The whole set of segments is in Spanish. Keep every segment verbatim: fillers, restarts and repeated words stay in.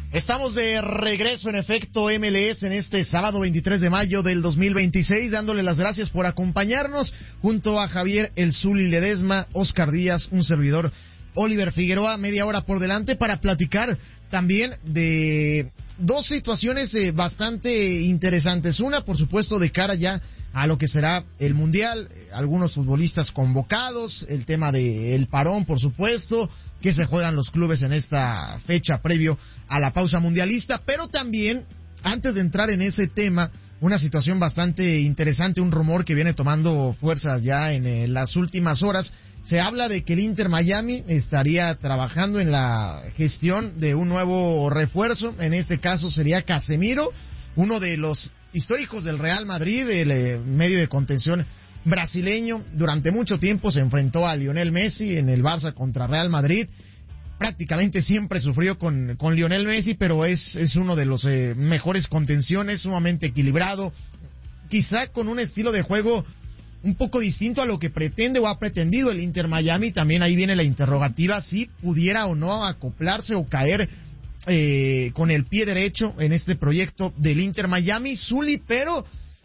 Estamos de regreso en Efecto M L S en este sábado veintitrés de mayo del dos mil veintiséis, dándole las gracias por acompañarnos junto a Javier El Zuli Ledesma, Oscar Díaz, un servidor, Oliver Figueroa, media hora por delante para platicar también de dos situaciones eh, bastante interesantes. Una, por supuesto, de cara ya a lo que será el Mundial, eh, algunos futbolistas convocados, el tema del parón, por supuesto, que se juegan los clubes en esta fecha previo a la pausa mundialista, pero también, antes de entrar en ese tema, una situación bastante interesante, un rumor que viene tomando fuerzas ya en eh, las últimas horas. Se habla de que el Inter Miami estaría trabajando en la gestión de un nuevo refuerzo, en este caso sería Casemiro, uno de los históricos del Real Madrid, el eh, medio de contención brasileño. Durante mucho tiempo se enfrentó a Lionel Messi en el Barça contra Real Madrid. Prácticamente siempre sufrió con, con Lionel Messi, pero es, es uno de los eh, mejores contenciones, sumamente equilibrado, quizá con un estilo de juego un poco distinto a lo que pretende o ha pretendido el Inter Miami. También ahí viene la interrogativa si pudiera o no acoplarse o caer eh, con el pie derecho en este proyecto del Inter Miami, Zuli, pero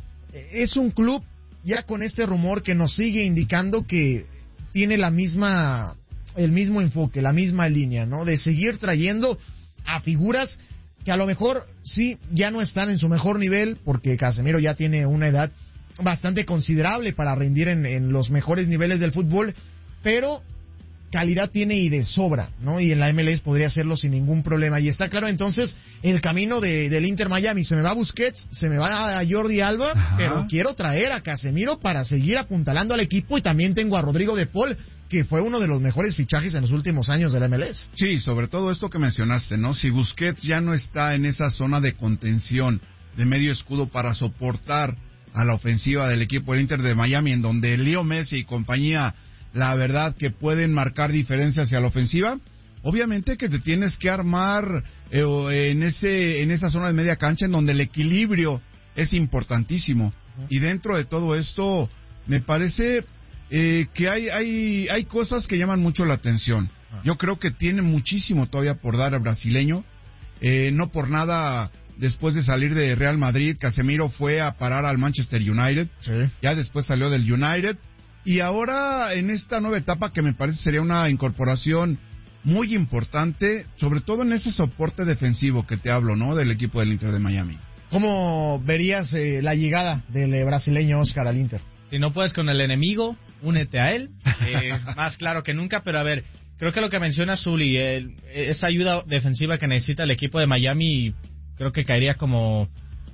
es un club ya con este rumor que nos sigue indicando que tiene la misma, el mismo enfoque, la misma línea, ¿no? De seguir trayendo a figuras que a lo mejor sí ya no están en su mejor nivel, porque Casemiro ya tiene una edad bastante considerable para rendir en, en los mejores niveles del fútbol, pero calidad tiene y de sobra, ¿no? Y en la M L S podría hacerlo sin ningún problema. Y está claro entonces el camino de, del Inter Miami. Se me va Busquets, se me va a Jordi Alba, ajá, pero quiero traer a Casemiro para seguir apuntalando al equipo, y también tengo a Rodrigo de Paul, que fue uno de los mejores fichajes en los últimos años de la M L S. Sí, sobre todo esto que mencionaste, ¿no? Si Busquets ya no está en esa zona de contención, de medio escudo para soportar a la ofensiva del equipo del Inter de Miami, en donde Leo Messi y compañía, la verdad que pueden marcar diferencias hacia la ofensiva, obviamente que te tienes que armar eh, en ese en esa zona de media cancha en donde el equilibrio es importantísimo. Uh-huh. Y dentro de todo esto me parece eh, que hay hay hay cosas que llaman mucho la atención. Uh-huh. Yo creo que tiene muchísimo todavía por dar al brasileño. Eh, no por nada, después de salir de Real Madrid, Casemiro fue a parar al Manchester United. Sí. Ya después salió del United. Y ahora, en esta nueva etapa, que me parece sería una incorporación muy importante, sobre todo en ese soporte defensivo que te hablo, ¿no? Del equipo del Inter de Miami. ¿Cómo verías eh, la llegada del eh, brasileño Oscar al Inter? Si no puedes con el enemigo, únete a él. Eh, más claro que nunca, pero a ver, creo que lo que menciona Zuli, eh, esa ayuda defensiva que necesita el equipo de Miami, creo que caería como...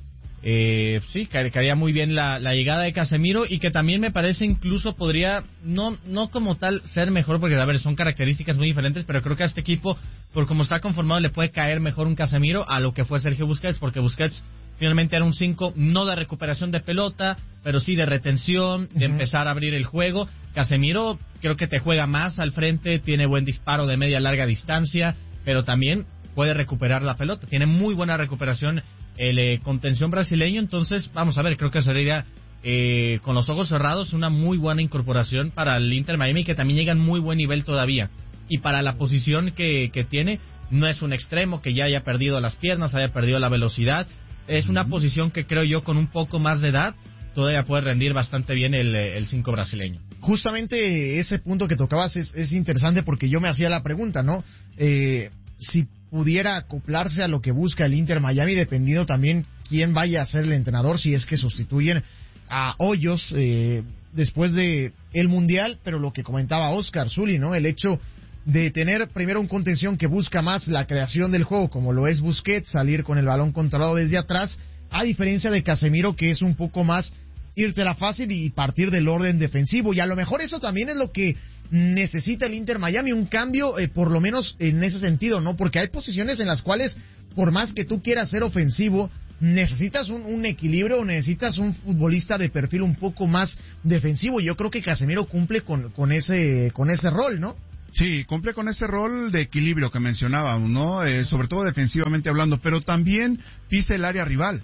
Eh, sí, caería muy bien la, la llegada de Casemiro, y que también me parece incluso podría, no no como tal ser mejor, porque a ver, son características muy diferentes, pero creo que a este equipo, por como está conformado, le puede caer mejor un Casemiro a lo que fue Sergio Busquets, porque Busquets finalmente era un cinco, no de recuperación de pelota, pero sí de retención, de uh-huh. empezar a abrir el juego. Casemiro creo que te juega más al frente, tiene buen disparo de media larga distancia, pero también puede recuperar la pelota, tiene muy buena recuperación el eh, contención brasileño. Entonces vamos a ver, creo que sería eh, con los ojos cerrados una muy buena incorporación para el Inter Miami, que también llega en muy buen nivel todavía, y para la posición que, que tiene, no es un extremo que ya haya perdido las piernas, haya perdido la velocidad, es una posición que creo yo con un poco más de edad todavía puede rendir bastante bien el el cinco brasileño. Justamente ese punto que tocabas es, es interesante, porque yo me hacía la pregunta, ¿no? Eh, si pudiera acoplarse a lo que busca el Inter Miami, dependiendo también quién vaya a ser el entrenador, si es que sustituyen a Hoyos eh, después de el Mundial. Pero lo que comentaba Oscar Zuli, ¿no? El hecho de tener primero un contención que busca más la creación del juego, como lo es Busquets, salir con el balón controlado desde atrás, a diferencia de Casemiro, que es un poco más irte a la fácil y partir del orden defensivo. Y a lo mejor eso también es lo que necesita el Inter Miami, un cambio eh, por lo menos en ese sentido, ¿no? Porque hay posiciones en las cuales, por más que tú quieras ser ofensivo, necesitas un, un equilibrio, necesitas un futbolista de perfil un poco más defensivo, y yo creo que Casemiro cumple con, con ese con ese rol, ¿no? Sí, cumple con ese rol de equilibrio que mencionábamos, ¿no? Eh, sobre todo defensivamente hablando, pero también pisa el área rival.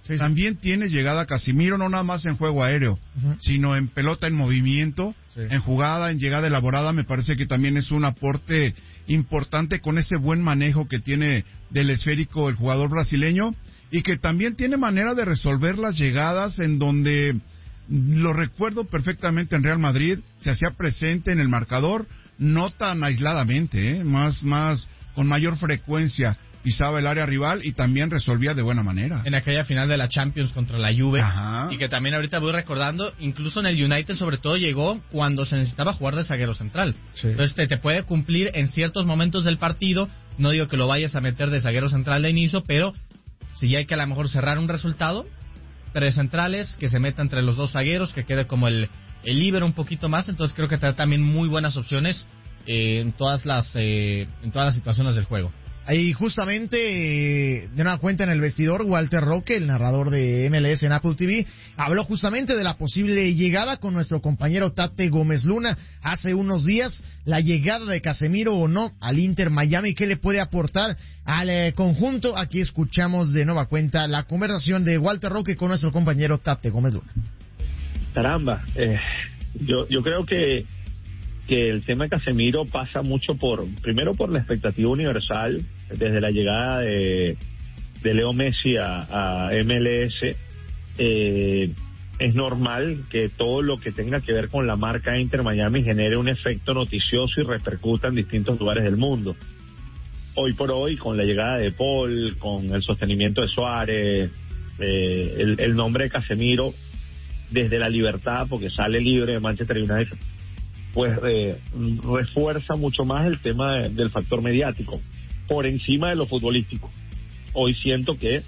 sí, sí. También tiene llegada Casemiro, no nada más en juego aéreo, uh-huh. sino en pelota en movimiento, sí. en jugada, en llegada elaborada. Me parece que también es un aporte importante con ese buen manejo que tiene del esférico el jugador brasileño, y que también tiene manera de resolver las llegadas en donde, lo recuerdo perfectamente en Real Madrid, se hacía presente en el marcador, no tan aisladamente, ¿eh? más, más, con mayor frecuencia pisaba el área rival y también resolvía de buena manera. En aquella final de la Champions contra la Juve, Ajá. y que también ahorita voy recordando, incluso en el United sobre todo llegó cuando se necesitaba jugar de zaguero central. Sí. Entonces te, te puede cumplir en ciertos momentos del partido, no digo que lo vayas a meter de zaguero central de inicio, pero si hay que a lo mejor cerrar un resultado, tres centrales, que se meta entre los dos zagueros, que quede como el, el líbero un poquito más, entonces creo que te da también muy buenas opciones eh, en todas las eh, en todas las situaciones del juego. Y justamente, eh, de una cuenta en el vestidor, Walter Roque, el narrador de M L S en Apple T V, habló justamente de la posible llegada con nuestro compañero Tate Gómez Luna hace unos días, la llegada de Casemiro o no al Inter Miami, ¿qué le puede aportar al eh, conjunto? Aquí escuchamos de nueva cuenta la conversación de Walter Roque con nuestro compañero Tate Gómez Luna. Caramba, eh, yo, yo creo que que el tema de Casemiro pasa mucho por, primero por la expectativa universal, desde la llegada de, de Leo Messi a, a M L S, eh, es normal que todo lo que tenga que ver con la marca Inter Miami genere un efecto noticioso y repercuta en distintos lugares del mundo. Hoy por hoy, con la llegada de Paul, con el sostenimiento de Suárez, eh, el, el nombre de Casemiro, desde la libertad, porque sale libre de Manchester United, pues eh, refuerza mucho más el tema de, del factor mediático, por encima de lo futbolístico. Hoy siento que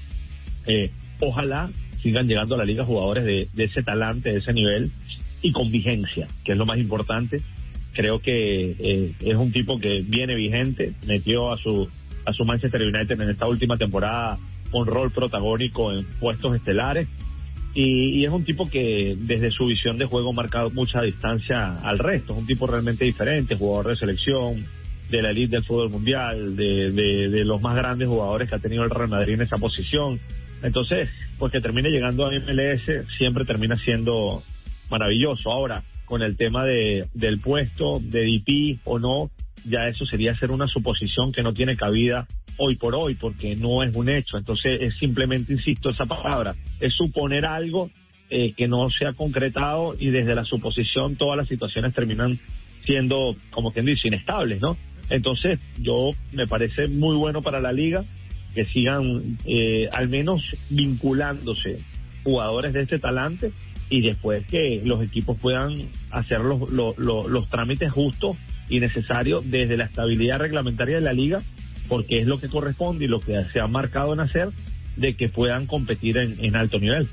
eh, ojalá sigan llegando a la liga jugadores de, de ese talante, de ese nivel, y con vigencia, que es lo más importante. Creo que eh, es un tipo que viene vigente, metió a su a su Manchester United en esta última temporada un rol protagónico en puestos estelares, Y, y es un tipo que desde su visión de juego marca mucha distancia al resto. Es un tipo realmente diferente, jugador de selección, de la elite del fútbol mundial, de, de, de los más grandes jugadores que ha tenido el Real Madrid en esa posición. Entonces, pues que termine llegando a M L S siempre termina siendo maravilloso. Ahora, con el tema de del puesto, de D P o no, ya eso sería ser una suposición que no tiene cabida hoy por hoy, porque no es un hecho. Entonces es simplemente, insisto, esa palabra, es suponer algo eh, que no se ha concretado, y desde la suposición todas las situaciones terminan siendo, como quien dice, inestables, ¿no? Entonces yo, me parece muy bueno para la liga que sigan eh, al menos vinculándose jugadores de este talante, y después que los equipos puedan hacer los, los, los, los trámites justos y necesarios desde la estabilidad reglamentaria de la liga, porque es lo que corresponde y lo que se ha marcado en hacer, de que puedan competir en, en alto nivel.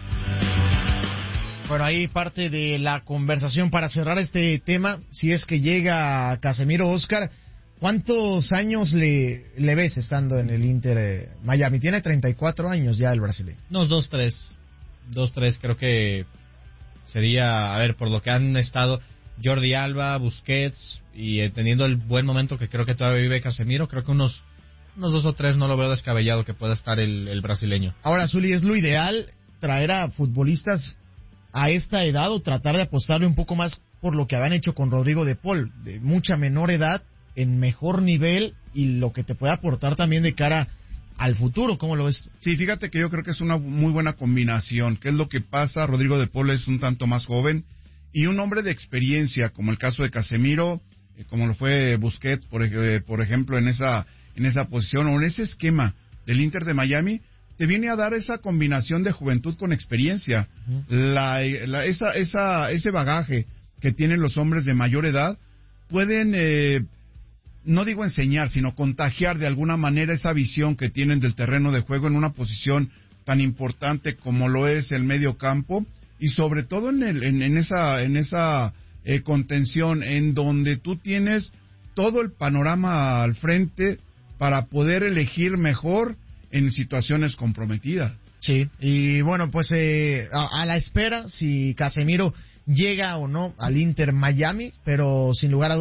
Bueno, ahí parte de la conversación para cerrar este tema. Si es que llega Casemiro, Oscar, ¿cuántos años le, le ves estando en el Inter eh, Miami? Tiene treinta y cuatro años ya el brasileño. Unos dos, tres. Dos, tres, creo que sería, a ver, por lo que han estado Jordi Alba, Busquets, y eh, teniendo el buen momento que creo que todavía vive Casemiro, creo que unos unos dos o tres no lo veo descabellado que pueda estar el, el brasileño. Ahora, Zuli, ¿es lo ideal traer a futbolistas a esta edad o tratar de apostarle un poco más por lo que habían hecho con Rodrigo de Paul, de mucha menor edad, en mejor nivel, y lo que te puede aportar también de cara al futuro? ¿Cómo lo ves? Sí, fíjate que yo creo que es una muy buena combinación. ¿Qué es lo que pasa? Rodrigo de Paul es un tanto más joven, y un hombre de experiencia, como el caso de Casemiro, eh, como lo fue Busquets, por, eh, por ejemplo, en esa en esa posición o en ese esquema del Inter de Miami, te viene a dar esa combinación de juventud con experiencia. Uh-huh. la, la, esa, esa, ese bagaje que tienen los hombres de mayor edad pueden, eh, no digo enseñar, sino contagiar de alguna manera esa visión que tienen del terreno de juego en una posición tan importante como lo es el medio campo, y sobre todo en, el, en, en esa, en esa eh, contención en donde tú tienes todo el panorama al frente para poder elegir mejor en situaciones comprometidas. Sí, y bueno, pues eh, a, a la espera si Casemiro llega o no al Inter Miami, pero sin lugar a dudas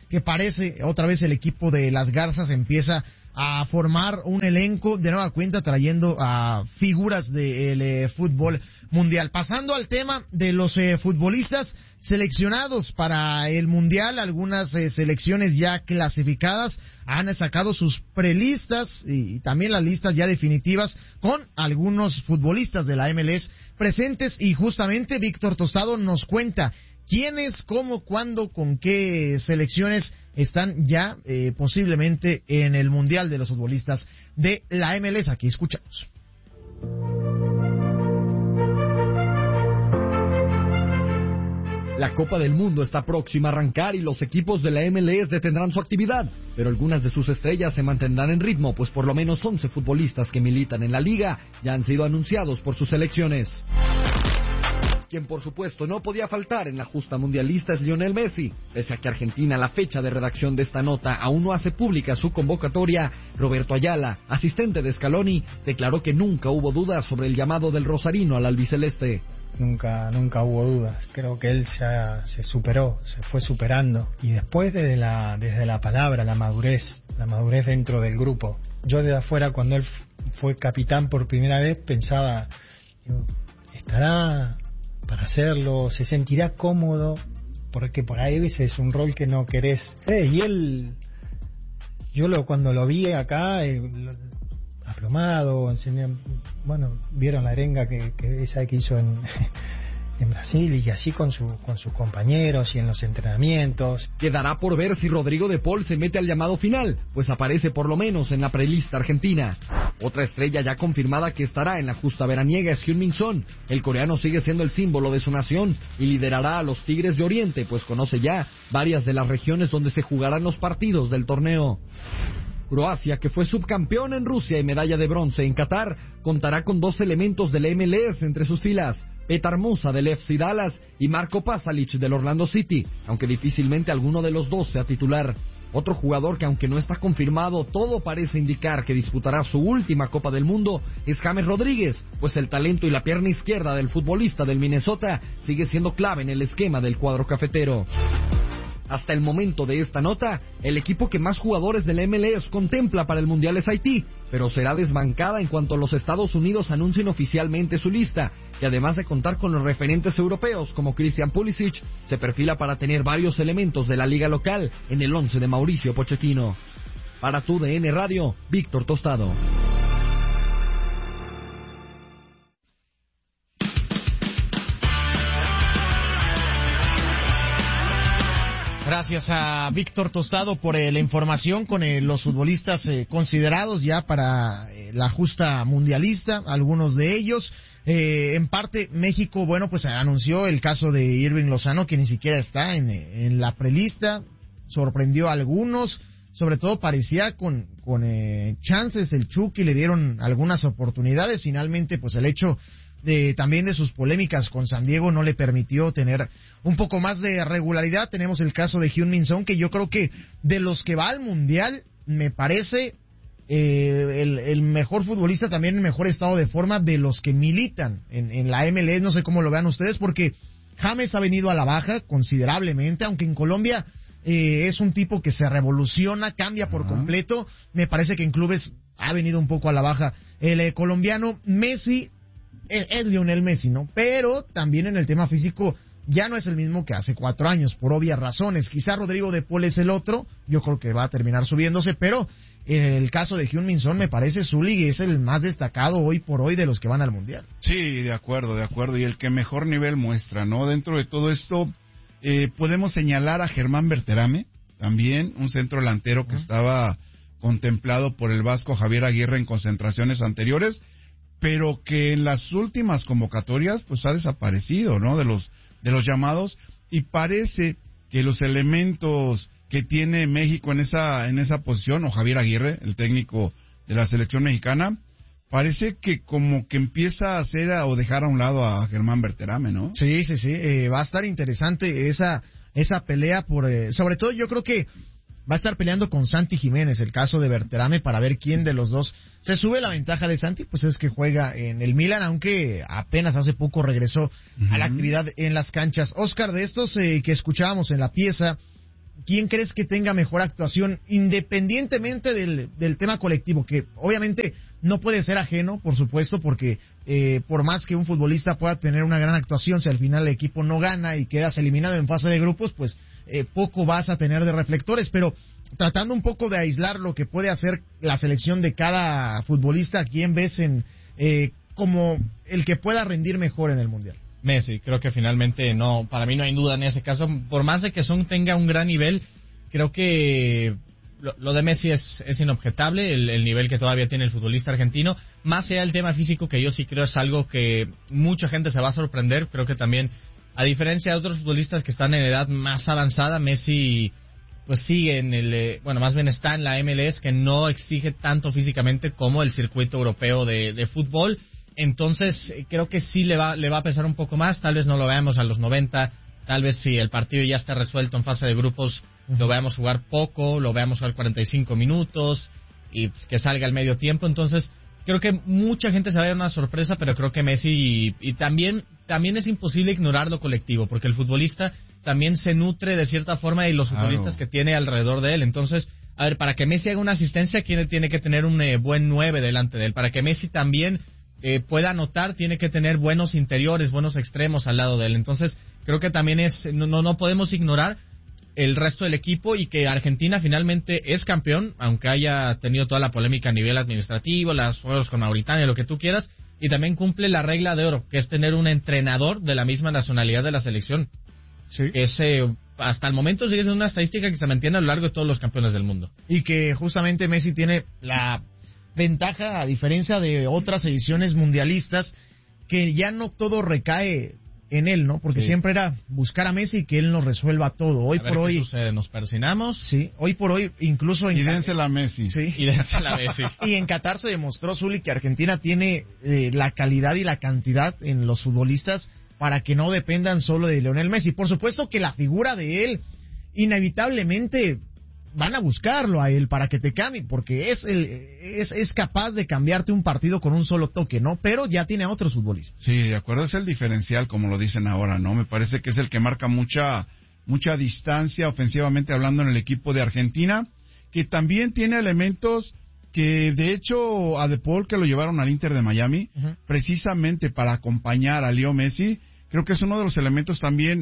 que parece otra vez el equipo de las Garzas empieza a formar un elenco de nueva cuenta trayendo a figuras del eh, fútbol mundial. Pasando al tema de los eh, futbolistas seleccionados para el mundial, algunas eh, selecciones ya clasificadas han sacado sus prelistas y, y también las listas ya definitivas con algunos futbolistas de la M L S presentes, y justamente Víctor Tostado nos cuenta quiénes, cómo, cuándo, con qué selecciones están ya eh, posiblemente en el Mundial de los futbolistas de la M L S. Aquí escuchamos. La Copa del Mundo está próxima a arrancar y los equipos de la M L S detendrán su actividad, pero algunas de sus estrellas se mantendrán en ritmo, pues por lo menos once futbolistas que militan en la liga ya han sido anunciados por sus selecciones. Quien por supuesto no podía faltar en la justa mundialista es Lionel Messi. Pese a que Argentina a la fecha de redacción de esta nota aún no hace pública su convocatoria, Roberto Ayala, asistente de Scaloni, declaró que nunca hubo dudas sobre el llamado del rosarino al albiceleste. Nunca, nunca hubo dudas. Creo que él ya se superó, se fue superando. Y después desde la, desde la palabra, la madurez, la madurez dentro del grupo. Yo desde afuera, cuando él fue capitán por primera vez, pensaba, digo, estará para hacerlo, se sentirá cómodo, porque por ahí a veces es un rol que no querés. Eh, y él, yo lo cuando lo vi acá, eh, lo, aplomado, enseñé, bueno, vieron la arenga que, que esa que hizo en, en Brasil, y así con, su, con sus compañeros y en los entrenamientos. Quedará por ver si Rodrigo de Paul se mete al llamado final, pues aparece por lo menos en la prelista argentina. Otra estrella ya confirmada que estará en la justa veraniega es Heung-min Son. El coreano sigue siendo el símbolo de su nación y liderará a los Tigres de Oriente, pues conoce ya varias de las regiones donde se jugarán los partidos del torneo. Croacia, que fue subcampeón en Rusia y medalla de bronce en Qatar, contará con dos elementos del M L S entre sus filas: Petar Musa del F C Dallas y Marco Pasalic del Orlando City, aunque difícilmente alguno de los dos sea titular. Otro jugador que, aunque no está confirmado, todo parece indicar que disputará su última Copa del Mundo es James Rodríguez, pues el talento y la pierna izquierda del futbolista del Minnesota sigue siendo clave en el esquema del cuadro cafetero. Hasta el momento de esta nota, el equipo que más jugadores del M L S contempla para el Mundial es Haití, pero será desbancada en cuanto los Estados Unidos anuncien oficialmente su lista, y además de contar con los referentes europeos como Christian Pulisic, se perfila para tener varios elementos de la liga local en el once de Mauricio Pochettino. Para tu D N Radio, Víctor Tostado. Gracias a Víctor Tostado por eh, la información con eh, los futbolistas eh, considerados ya para eh, la justa mundialista, algunos de ellos. Eh, en parte, México, bueno, pues anunció el caso de Irving Lozano, que ni siquiera está en, en la prelista, sorprendió a algunos, sobre todo parecía con, con eh, chances el Chucky, le dieron algunas oportunidades, finalmente pues el hecho de, también de sus polémicas con San Diego no le permitió tener un poco más de regularidad. Tenemos el caso de Heung-min Son, que yo creo que de los que va al Mundial, me parece eh, el, el mejor futbolista, también el mejor estado de forma de los que militan en, en la M L S. No sé cómo lo vean ustedes, porque James ha venido a la baja considerablemente, aunque en Colombia eh, es un tipo que se revoluciona, cambia por uh-huh. completo. Me parece que en clubes ha venido un poco a la baja el eh, colombiano. Messi es Lionel Messi, ¿no? Pero también en el tema físico ya no es el mismo que hace cuatro años, por obvias razones. Quizá Rodrigo de Paul es el otro, yo creo que va a terminar subiéndose, pero en el caso de Heung-min Son me parece Zúñiga es el más destacado hoy por hoy de los que van al Mundial. Sí, de acuerdo, de acuerdo, y el que mejor nivel muestra, ¿no? Dentro de todo esto, eh, podemos señalar a Germán Berterame, también un centro delantero que uh-huh. estaba contemplado por el vasco Javier Aguirre en concentraciones anteriores, pero que en las últimas convocatorias pues ha desaparecido, ¿no? De los de los llamados, y parece que los elementos que tiene México en esa en esa posición, o Javier Aguirre, el técnico de la selección mexicana, parece que como que empieza a hacer a, o dejar a un lado a Germán Berterame, ¿no? Sí, sí, sí, eh, va a estar interesante esa esa pelea por, eh, sobre todo yo creo que va a estar peleando con Santi Jiménez, el caso de Berterame, para ver quién de los dos se sube. La ventaja de Santi, pues es que juega en el Milan, aunque apenas hace poco regresó uh-huh. a la actividad en las canchas. Oscar, de estos eh, que escuchábamos en la pieza, ¿quién crees que tenga mejor actuación, independientemente del, del tema colectivo? Que obviamente no puede ser ajeno, por supuesto, porque eh, por más que un futbolista pueda tener una gran actuación, si al final el equipo no gana y quedas eliminado en fase de grupos, pues eh, poco vas a tener de reflectores, pero tratando un poco de aislar lo que puede hacer la selección de cada futbolista, ¿quién ves en eh, como el que pueda rendir mejor en el Mundial? Messi, creo que finalmente no, para mí no hay duda en ese caso, por más de que Son tenga un gran nivel, creo que lo, lo de Messi es, es inobjetable, el, el nivel que todavía tiene el futbolista argentino, más sea el tema físico, que yo sí creo es algo que mucha gente se va a sorprender. Creo que también, a diferencia de otros futbolistas que están en edad más avanzada, Messi pues sigue en el, eh, bueno, más bien está en la M L S, que no exige tanto físicamente como el circuito europeo de, de fútbol. Entonces creo que sí le va le va a pesar un poco más, tal vez no lo veamos a los noventa, tal vez si el partido ya está resuelto en fase de grupos, uh-huh, lo veamos jugar poco, lo veamos jugar cuarenta y cinco minutos y pues, que salga al medio tiempo. Entonces creo que mucha gente se va a dar una sorpresa, pero creo que Messi y, y también también es imposible ignorar lo colectivo, porque el futbolista también se nutre de cierta forma de los futbolistas claro. que tiene alrededor de él. Entonces, a ver, para que Messi haga una asistencia, tiene que tener un eh, buen nueve delante de él. Para que Messi también Eh, pueda anotar, tiene que tener buenos interiores, buenos extremos al lado de él. Entonces creo que también es no no, no podemos ignorar el resto del equipo, y que Argentina finalmente es campeón, aunque haya tenido toda la polémica a nivel administrativo, las juegos con Mauritania, lo que tú quieras, y también cumple la regla de oro, que es tener un entrenador de la misma nacionalidad de la selección. Sí. Que es, eh, hasta el momento sigue siendo una estadística que se mantiene a lo largo de todos los campeones del mundo. Y que justamente Messi tiene la ventaja, a diferencia de otras ediciones mundialistas, que ya no todo recae en él, ¿no? Porque sí. siempre era buscar a Messi y que él nos resuelva todo. Hoy a ver por qué hoy sucede, nos persinamos. Sí, hoy por hoy incluso en y dénsela a Messi. Sí. Y dénsela a Messi. Y en Qatar se demostró, Zuli, que Argentina tiene eh, la calidad y la cantidad en los futbolistas para que no dependan solo de Lionel Messi. Por supuesto que la figura de él inevitablemente van a buscarlo a él para que te cambie, porque es el es, es capaz de cambiarte un partido con un solo toque, ¿no? Pero ya tiene a otros futbolistas. Sí, de acuerdo, es el diferencial, como lo dicen ahora, ¿no? Me parece que es el que marca mucha mucha distancia ofensivamente hablando en el equipo de Argentina, que también tiene elementos que, de hecho, a De Paul, que lo llevaron al Inter de Miami, uh-huh, precisamente para acompañar a Leo Messi, creo que es uno de los elementos también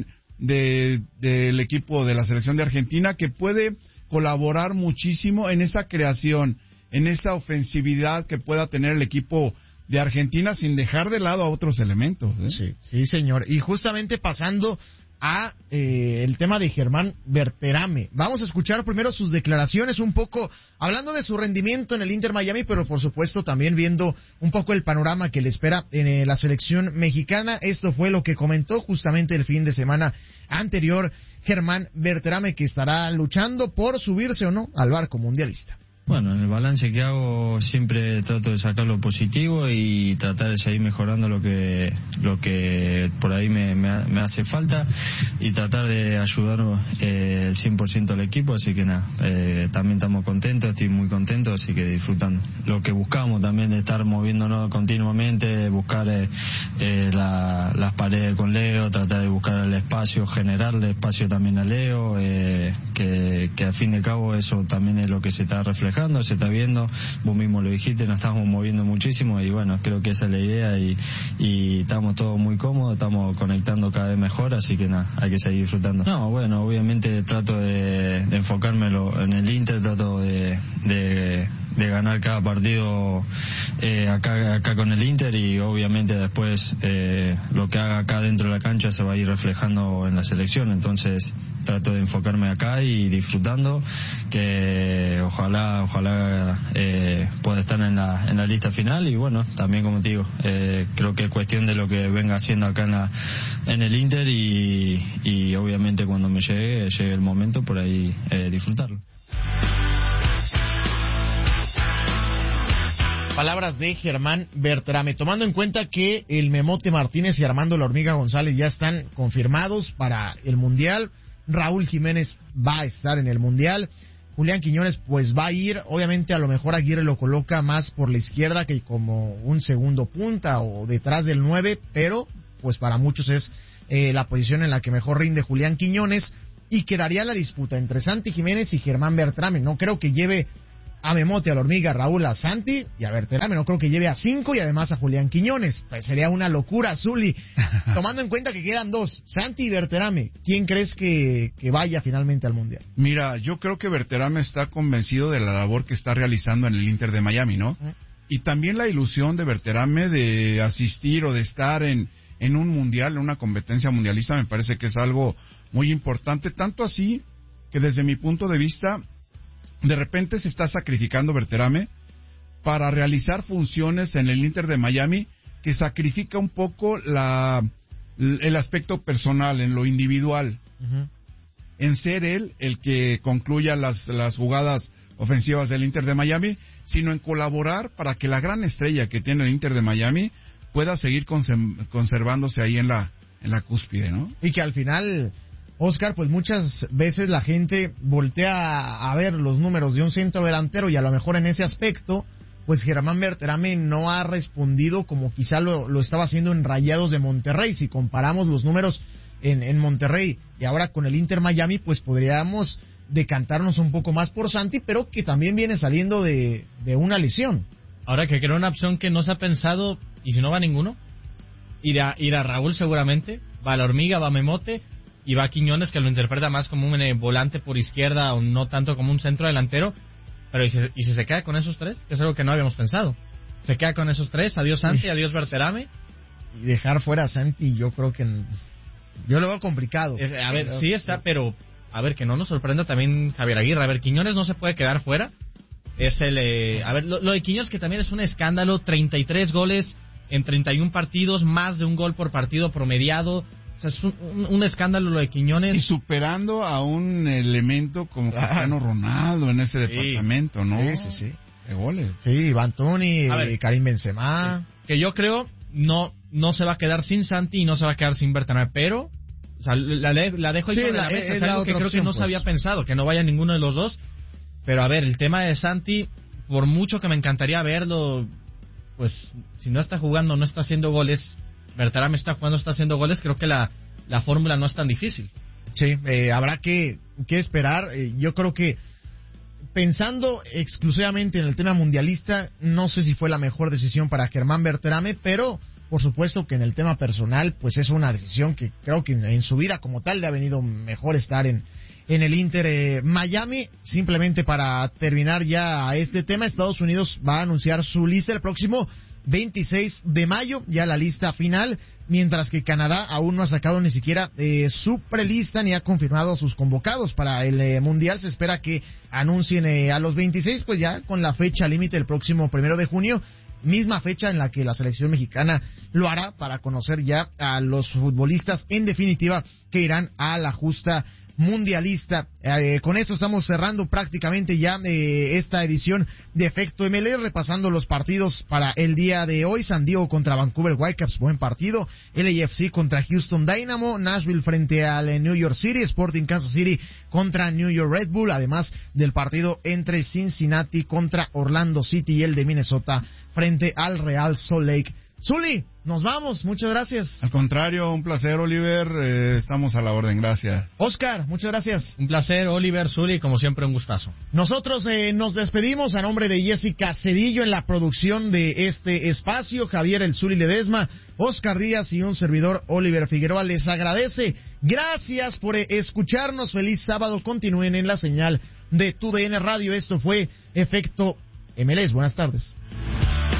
de del equipo de la selección de Argentina, que puede colaborar muchísimo en esa creación, en esa ofensividad que pueda tener el equipo de Argentina, sin dejar de lado a otros elementos, ¿eh? Sí, sí, señor. Y justamente pasando a eh, el tema de Germán Berterame, vamos a escuchar primero sus declaraciones, un poco hablando de su rendimiento en el Inter Miami, pero por supuesto también viendo un poco el panorama que le espera en eh, la selección mexicana. Esto fue lo que comentó justamente el fin de semana anterior Germán Berterame, que estará luchando por subirse o no al barco mundialista. Bueno, en el balance que hago siempre trato de sacar lo positivo y tratar de seguir mejorando lo que lo que por ahí me, me, me hace falta, y tratar de ayudar eh, el cien por ciento al equipo. Así que nada, eh, también estamos contentos, estoy muy contento, así que disfrutando. Lo que buscamos también de estar moviéndonos continuamente, buscar eh, eh, la, las paredes con Leo, tratar de buscar el espacio, generarle espacio también a Leo, eh, que, que al fin de cabo eso también es lo que se está reflejando, se está viendo, vos mismo lo dijiste, nos estamos moviendo muchísimo, y bueno, creo que esa es la idea, y, y estamos todos muy cómodos, estamos conectando cada vez mejor, así que nada, hay que seguir disfrutando. No, bueno, obviamente trato de, de enfocármelo en el Inter, trato de, de, de ganar cada partido eh, acá, acá con el Inter, y obviamente después eh, lo que haga acá dentro de la cancha se va a ir reflejando en la selección. Entonces trato de enfocarme acá y disfrutando, que ojalá ojalá eh, pueda estar en la en la lista final. Y bueno, también como te digo, eh, creo que es cuestión de lo que venga haciendo acá en la en el Inter, y, y obviamente cuando me llegue llegue el momento, por ahí eh, disfrutarlo. Palabras de Germán Berterame, tomando en cuenta que el Memote Martínez y Armando La Hormiga González ya están confirmados para el Mundial. Raúl Jiménez va a estar en el Mundial. Julián Quiñones pues va a ir, obviamente a lo mejor Aguirre lo coloca más por la izquierda que como un segundo punta o detrás del nueve, pero pues para muchos es eh, la posición en la que mejor rinde Julián Quiñones. y quedaría la disputa entre Santi Jiménez y Germán Berterame. No creo que lleve a Memote, a la Hormiga, a Raúl, a Santi y a Berterame. No creo que lleve a cinco y además a Julián Quiñones. Pues sería una locura, Zuli. Tomando en cuenta que quedan dos, Santi y Berterame, ¿quién crees que, que vaya finalmente al Mundial? Mira, yo creo que Berterame está convencido de la labor que está realizando en el Inter de Miami, ¿no? ¿Eh? Y también la ilusión de Berterame de asistir o de estar en, en un mundial, en una competencia mundialista, me parece que es algo muy importante. Tanto así que desde mi punto de vista, de repente se está sacrificando Berterame para realizar funciones en el Inter de Miami que sacrifica un poco la, el aspecto personal, en lo individual, uh-huh. en ser él el que concluya las, las jugadas ofensivas del Inter de Miami, sino en colaborar para que la gran estrella que tiene el Inter de Miami pueda seguir conservándose ahí en la, en la cúspide, ¿no? Y que al final, Oscar, pues muchas veces la gente voltea a ver los números de un centro delantero y a lo mejor en ese aspecto, pues Germán Berterame no ha respondido como quizá lo, lo estaba haciendo en Rayados de Monterrey. Si comparamos los números en, en Monterrey y ahora con el Inter Miami, pues podríamos decantarnos un poco más por Santi, pero que también viene saliendo de, de una lesión. Ahora que creo una opción que no se ha pensado, y si no va ninguno, ir a, ir a Raúl seguramente, va a la Hormiga, va a Memote, y va a Quiñones, que lo interpreta más como un eh, volante por izquierda o no tanto como un centro delantero. Pero ¿y si, y si se queda con esos tres? Que es algo que no habíamos pensado. Se queda con esos tres, adiós Santi, adiós Berterame. Y dejar fuera a Santi, yo creo que yo lo veo complicado. Es, a ver, sí está, pero a ver, que no nos sorprenda también Javier Aguirre. A ver, Quiñones no se puede quedar fuera. Es el, eh, a ver, lo, lo de Quiñones que también es un escándalo, treinta y tres goles en treinta y uno partidos, más de un gol por partido promediado. O sea, es un, un, un escándalo lo de Quiñones. Y superando a un elemento como ah. Cristiano Ronaldo en ese sí. departamento, ¿no? Sí, sí, sí. De goles. Sí, Iván Toney, Karim Benzema. Sí. Que yo creo no no se va a quedar sin Santi y no se va a quedar sin Berterame, pero o sea, la, la dejo ahí sí, sobre la, la mesa. Es, es algo que creo opción, que no pues. se había pensado, que no vaya ninguno de los dos. Pero a ver, el tema de Santi, por mucho que me encantaría verlo, pues si no está jugando, no está haciendo goles... Berterame está jugando, está haciendo goles, creo que la, la fórmula no es tan difícil. Sí, eh, habrá que, que esperar. Eh, yo creo que pensando exclusivamente en el tema mundialista, no sé si fue la mejor decisión para Germán Berterame, pero por supuesto que en el tema personal, pues es una decisión que creo que en, en su vida como tal le ha venido mejor estar en, en el Inter eh, Miami. Simplemente para terminar ya este tema, Estados Unidos va a anunciar su lista el próximo veintiséis de mayo, ya la lista final, mientras que Canadá aún no ha sacado ni siquiera eh, su prelista ni ha confirmado a sus convocados para el eh, Mundial. Se espera que anuncien eh, a los veintiséis, pues ya con la fecha límite el próximo primero de junio, misma fecha en la que la selección mexicana lo hará para conocer ya a los futbolistas en definitiva que irán a la justa mundialista. Eh, con esto estamos cerrando prácticamente ya eh, esta edición de Efecto M L S, repasando los partidos para el día de hoy. San Diego contra Vancouver Whitecaps, buen partido. L A F C contra Houston Dynamo, Nashville frente al New York City, Sporting Kansas City contra New York Red Bull, además del partido entre Cincinnati contra Orlando City y el de Minnesota frente al Real Salt Lake. Zuli, nos vamos, muchas gracias. Al contrario, un placer, Oliver, eh, estamos a la orden, gracias. Oscar, muchas gracias. Un placer, Oliver, Zuli, como siempre un gustazo. Nosotros eh, nos despedimos a nombre de Jessica Cedillo en la producción de este espacio, Javier el Zuli Ledesma, Oscar Díaz y un servidor, Oliver Figueroa, les agradece. Gracias por eh, escucharnos, feliz sábado, continúen en la señal de Tu D N Radio, esto fue Efecto M L S, buenas tardes.